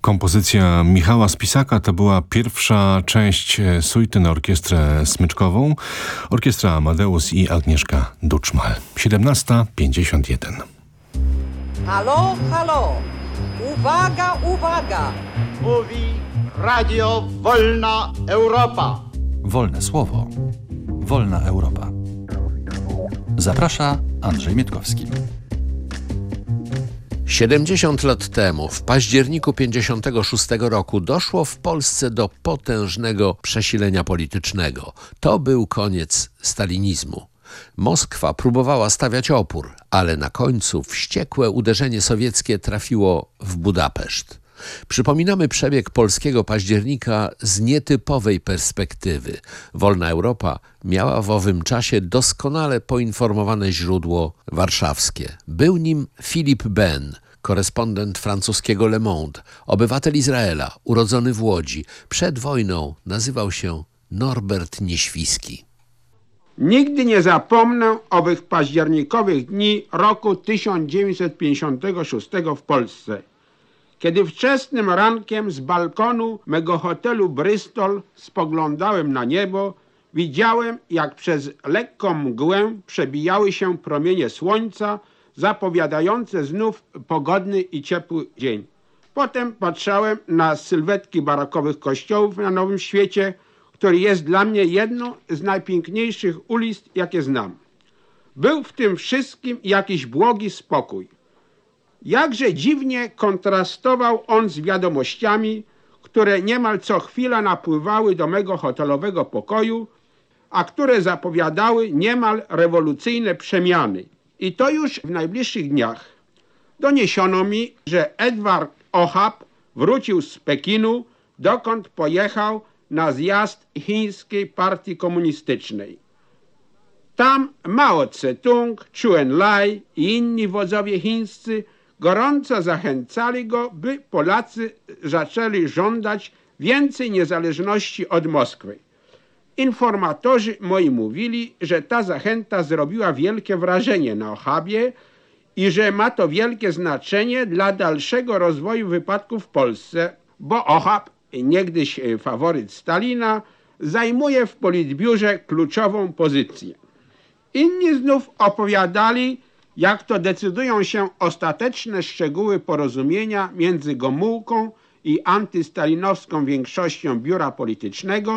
Kompozycja Michała Spisaka to była pierwsza część suity na orkiestrę smyczkową. Orkiestra Amadeus i Agnieszka Duczmal. 17:51. Halo, halo! Uwaga, uwaga! Mówi Radio Wolna Europa. Wolne słowo. Wolna Europa. Zaprasza Andrzej Mietkowski. 70 lat temu, w październiku 1956 roku, doszło w Polsce do potężnego przesilenia politycznego. To był koniec stalinizmu. Moskwa próbowała stawiać opór, ale na końcu wściekłe uderzenie sowieckie trafiło w Budapeszt. Przypominamy przebieg polskiego października z nietypowej perspektywy. Wolna Europa miała w owym czasie doskonale poinformowane źródło warszawskie. Był nim Philip Ben, korespondent francuskiego Le Monde, obywatel Izraela, urodzony w Łodzi. Przed wojną nazywał się Norbert Nieświski. Nigdy nie zapomnę owych październikowych dni roku 1956 w Polsce, kiedy wczesnym rankiem z balkonu mego hotelu Bristol spoglądałem na niebo, widziałem, jak przez lekką mgłę przebijały się promienie słońca, zapowiadające znów pogodny i ciepły dzień. Potem patrzałem na sylwetki barakowych kościołów na Nowym Świecie, który jest dla mnie jedną z najpiękniejszych ulic, jakie znam. Był w tym wszystkim jakiś błogi spokój. Jakże dziwnie kontrastował on z wiadomościami, które niemal co chwila napływały do mego hotelowego pokoju, a które zapowiadały niemal rewolucyjne przemiany. I to już w najbliższych dniach. Doniesiono mi, że Edward Ohab wrócił z Pekinu, dokąd pojechał na zjazd chińskiej partii komunistycznej. Tam Mao Tse-tung, Chou En-lai i inni wodzowie chińscy gorąco zachęcali go, by Polacy zaczęli żądać więcej niezależności od Moskwy. Informatorzy moi mówili, że ta zachęta zrobiła wielkie wrażenie na Ohabie i że ma to wielkie znaczenie dla dalszego rozwoju wypadków w Polsce, bo Ohab, niegdyś faworyt Stalina, zajmuje w politbiurze kluczową pozycję. Inni znów opowiadali, jak to decydują się ostateczne szczegóły porozumienia między Gomułką i antystalinowską większością biura politycznego,